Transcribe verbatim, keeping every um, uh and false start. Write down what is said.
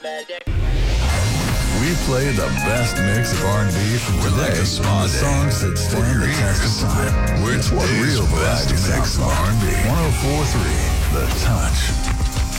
We play the best mix of R and B from today and the songs that stand the test of time. It's what real variety mix of R and B. one oh four point three The Touch.